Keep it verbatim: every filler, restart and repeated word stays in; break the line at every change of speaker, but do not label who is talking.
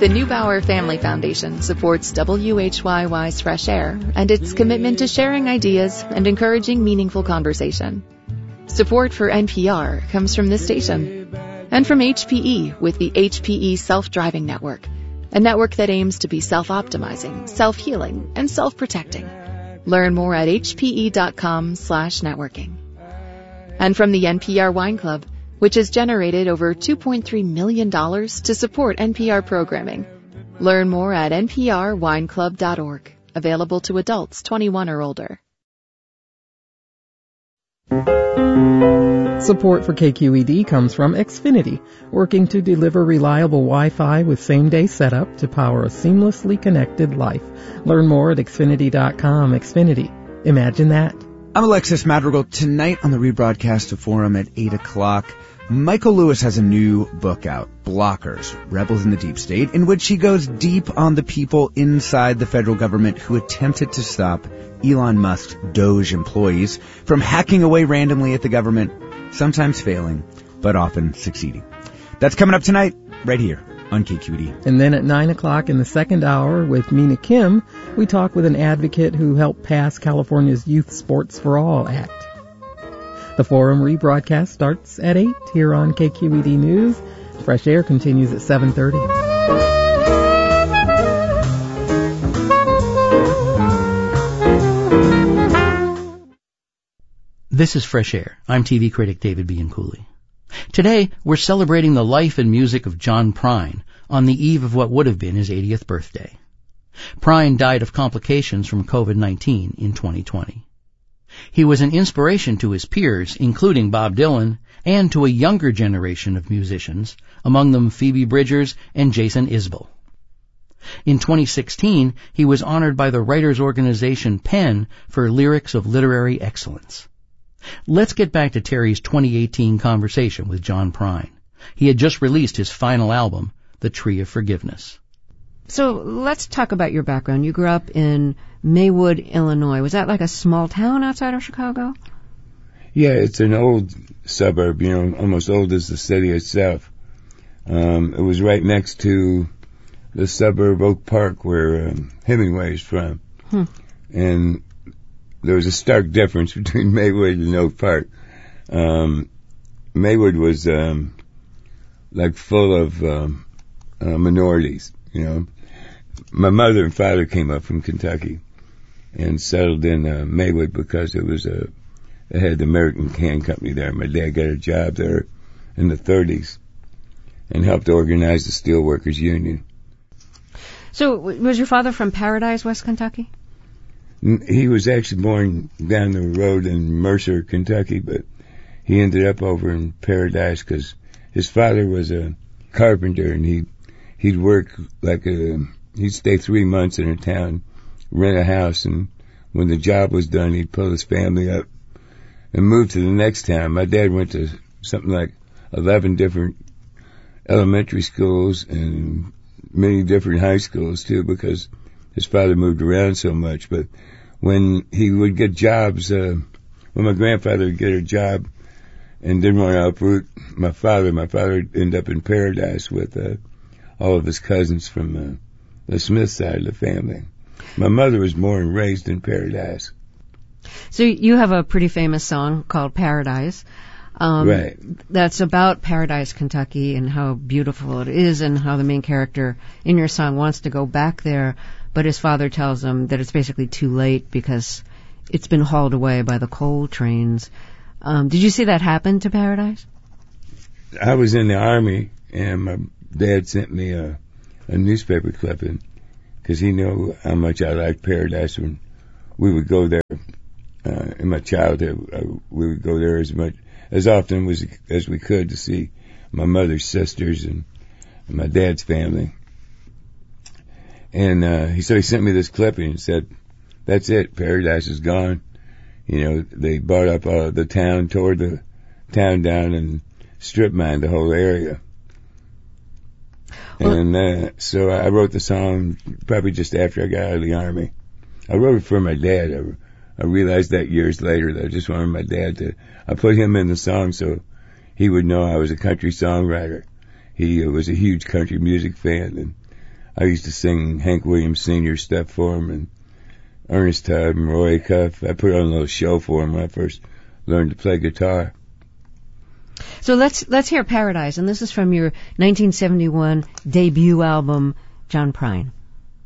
The Neubauer Family Foundation supports W H Y Y's Fresh Air and its commitment to sharing ideas and encouraging meaningful conversation. Support for N P R comes from this station and from H P E with the H P E Self-Driving Network, a network that aims to be self-optimizing, self-healing, and self-protecting. Learn more at hpe.com slash networking. And from the N P R Wine Club, which has generated over two point three million dollars to support N P R programming. Learn more at n p r wine club dot org. Available to adults twenty-one or older.
Support for K Q E D comes from Xfinity, working to deliver reliable Wi-Fi with same-day setup to power a seamlessly connected life. Learn more at xfinity dot com. Xfinity. Imagine that.
I'm Alexis Madrigal. Tonight on the rebroadcast of Forum at eight o'clock, Michael Lewis has a new book out, Blockers, Rebels in the Deep State, in which he goes deep on the people inside the federal government who attempted to stop Elon Musk's Doge employees from hacking away randomly at the government, sometimes failing, but often succeeding. That's coming up tonight, right here on K Q E D.
And then at nine o'clock in the second hour with Mina Kim, we talk with an advocate who helped pass California's Youth Sports for All Act. The Forum rebroadcast starts at eight here on K Q E D News. Fresh Air continues at seven thirty.
This is Fresh Air. I'm T V critic David Bianculli. Today, we're celebrating the life and music of John Prine on the eve of what would have been his eightieth birthday. Prine died of complications from covid nineteen in twenty twenty. He was an inspiration to his peers, including Bob Dylan, and to a younger generation of musicians, among them Phoebe Bridgers and Jason Isbell. In twenty sixteen, he was honored by the writers' organization PEN for Lyrics of Literary Excellence. Let's get back to Terry's twenty eighteen conversation with John Prine. He had just released his final album, The Tree of Forgiveness.
So let's talk about your background. You grew up in Maywood, Illinois. Was that like a small town outside of Chicago?
Yeah, it's an old suburb, you know, almost old as the city itself. Um, it was right next to the suburb Oak Park where um, Hemingway is from. Hmm. And there was a stark difference between Maywood and Oak Park. Um, Maywood was um, like full of um, uh, minorities, you know. My mother and father came up from Kentucky and settled in uh, Maywood because it was a, they had the American Can Company there. My dad got a job there in the thirties and helped organize the Steelworkers Union.
So was your father from Paradise, West Kentucky?
He was actually born down the road in Mercer, Kentucky, but he ended up over in Paradise because his father was a carpenter and he, he'd work like a, he'd stay three months in a town, rent a house, and when the job was done, he'd pull his family up and move to the next town. My dad went to something like eleven different elementary schools and many different high schools too, because his father moved around so much. But when he would get jobs, uh, when my grandfather would get a job and didn't want to uproot my father, my father would end up in Paradise with uh, all of his cousins from uh, the Smith side of the family. My mother was born and raised in Paradise.
So you have a pretty famous song called Paradise. Um,
right.
That's about Paradise, Kentucky, and how beautiful it is, and how the main character in your song wants to go back there, but his father tells him that it's basically too late because it's been hauled away by the coal trains. Um, did you see that happen to Paradise?
I was in the Army, and my dad sent me a, a newspaper clipping because he knew how much I liked Paradise. When we would go there uh, in my childhood, uh, we would go there as much as often as, as we could to see my mother's sisters and, and my dad's family. And uh, he so he sent me this clipping and said, "That's it. Paradise is gone. You know, they bought up uh, the town, tore the town down, and strip mined the whole area." Well, and uh, so I wrote the song probably just after I got out of the Army. I wrote it for my dad. I, I realized that years later that I just wanted my dad to. I put him in the song so he would know I was a country songwriter. He uh, was a huge country music fan, and I used to sing Hank Williams Senior stuff for him, and Ernest Tubb and Roy Cuff. I put on a little show for him when I first learned to play guitar.
So let's let's hear Paradise, and this is from your nineteen seventy-one debut album, John Prine.